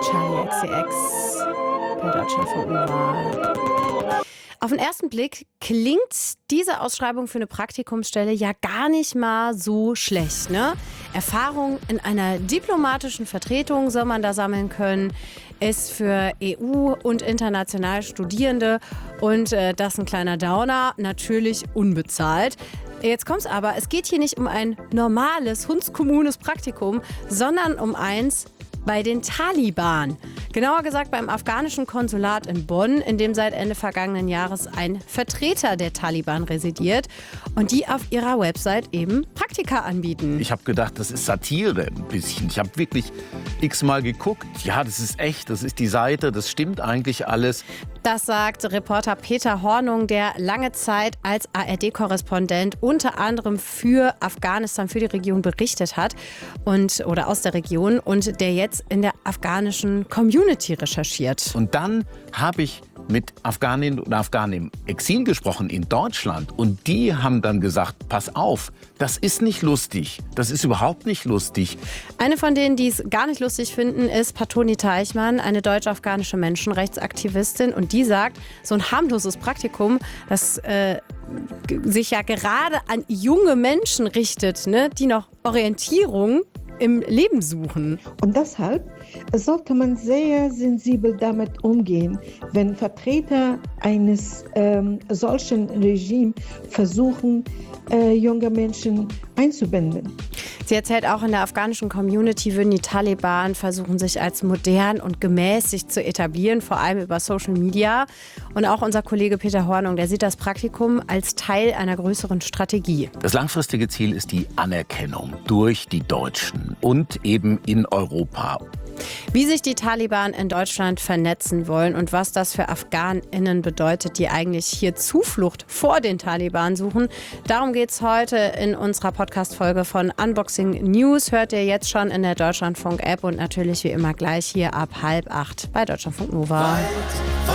Charlie XCX bei Deutschlandfunk Nova. Auf den ersten Blick klingt diese Ausschreibung für eine Praktikumsstelle ja gar nicht mal so schlecht, ne? Erfahrung in einer diplomatischen Vertretung soll man da sammeln können, ist für EU- und international Studierende und das ist ein kleiner Downer, natürlich unbezahlt. Jetzt kommt's aber, es geht hier nicht um ein normales, hundskommunes Praktikum, sondern um eins bei den Taliban. Genauer gesagt beim afghanischen Konsulat in Bonn, in dem seit Ende vergangenen Jahres ein Vertreter der Taliban residiert und die auf ihrer Website eben Praktika anbieten. Ich habe gedacht, das ist Satire ein bisschen. Ich habe wirklich x-mal geguckt. Ja, das ist echt, das ist die Seite, das stimmt eigentlich alles. Das sagt Reporter Peter Hornung, der lange Zeit als ARD-Korrespondent unter anderem für Afghanistan, für die Region berichtet hat oder aus der Region und der jetzt in der afghanischen Community recherchiert. Und dann habe ich mit Afghaninnen und Afghanen im Exil gesprochen in Deutschland und die haben dann gesagt, pass auf, das ist nicht lustig, das ist überhaupt nicht lustig. Eine von denen, die es gar nicht lustig finden, ist Patoni Teichmann, eine deutsch-afghanische Menschenrechtsaktivistin und die sagt, so ein harmloses Praktikum, das sich ja gerade an junge Menschen richtet, ne, die noch Orientierung im Leben suchen. Und deshalb sollte man sehr sensibel damit umgehen, wenn Vertreter eines solchen Regimes versuchen, junge Menschen einzubinden. Sie erzählt auch, in der afghanischen Community würden die Taliban versuchen, sich als modern und gemäßigt zu etablieren, vor allem über Social Media. Und auch unser Kollege Peter Hornung, der sieht das Praktikum als Teil einer größeren Strategie. Das langfristige Ziel ist die Anerkennung durch die Deutschen und eben in Europa. Wie sich die Taliban in Deutschland vernetzen wollen und was das für AfghanInnen bedeutet, die eigentlich hier Zuflucht vor den Taliban suchen, darum geht es heute in unserer Podcast-Folge von Unboxing News. Hört ihr jetzt schon in der Deutschlandfunk-App und natürlich wie immer gleich hier ab 7:30 bei Deutschlandfunk Nova.